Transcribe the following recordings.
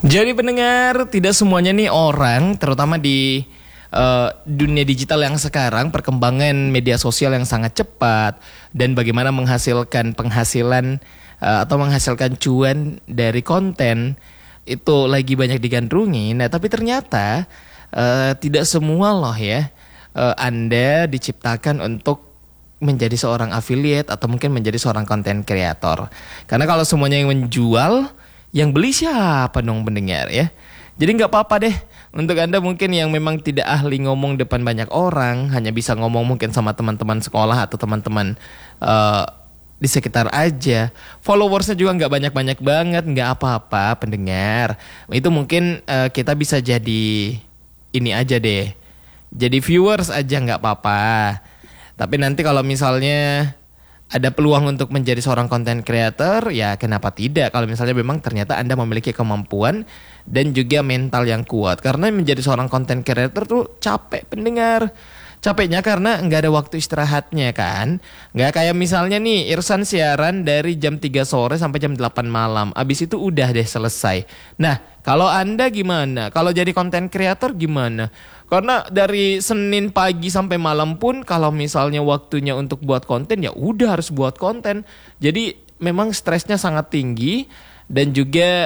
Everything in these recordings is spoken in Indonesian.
Jadi pendengar, tidak semuanya nih orang, terutama di dunia digital yang sekarang, perkembangan media sosial yang sangat cepat dan bagaimana menghasilkan penghasilan atau menghasilkan cuan dari konten itu lagi banyak digandrungi. Nah, tapi ternyata tidak semua loh ya Anda diciptakan untuk menjadi seorang affiliate atau mungkin menjadi seorang content creator. Karena kalau semuanya yang menjual, yang beli siapa dong pendengar ya? Jadi nggak apa-apa deh untuk Anda mungkin yang memang tidak ahli ngomong depan banyak orang, hanya bisa ngomong mungkin sama teman-teman sekolah atau teman-teman di sekitar aja. Followersnya juga nggak banyak-banyak banget, nggak apa-apa pendengar. Itu mungkin kita bisa jadi ini aja deh, jadi viewers aja nggak apa-apa. Tapi nanti kalau misalnya ada peluang untuk menjadi seorang content creator, ya kenapa tidak? Kalau misalnya memang ternyata Anda memiliki kemampuan dan juga mental yang kuat. Karena menjadi seorang content creator tuh capek pendengar. Capeknya karena nggak ada waktu istirahatnya kan. Nggak kayak misalnya nih Irsan siaran dari jam 3 sore sampai jam 8 malam. Abis itu udah deh selesai. Nah, kalau Anda gimana? Kalau jadi content creator gimana? Karena dari Senin pagi sampai malam pun kalau misalnya waktunya untuk buat konten ya udah harus buat konten. Jadi memang stresnya sangat tinggi dan juga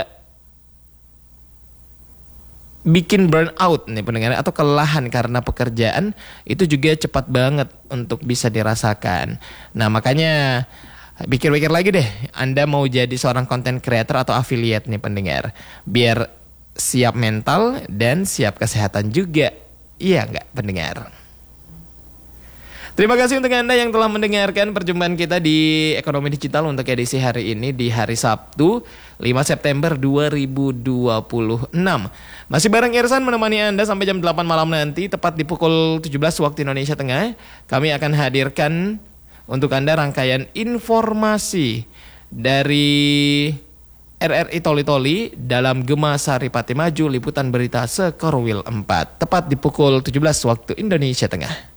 bikin burnout nih pendengar atau kelelahan karena pekerjaan itu juga cepat banget untuk bisa dirasakan. Nah, makanya pikir-pikir lagi deh, Anda mau jadi seorang content creator atau affiliate nih pendengar. Biar siap mental dan siap kesehatan juga. Iya nggak pendengar? Terima kasih untuk Anda yang telah mendengarkan perjumpaan kita di Ekonomi Digital untuk edisi hari ini di hari Sabtu 5 September 2026. Masih bareng Irsan menemani Anda sampai jam 8 malam nanti, tepat di pukul 17 waktu Indonesia Tengah. Kami akan hadirkan untuk Anda rangkaian informasi dari RRI Toli-Toli dalam Gema Saripati Maju Liputan Berita Sekorwil 4, tepat di pukul 17 waktu Indonesia Tengah.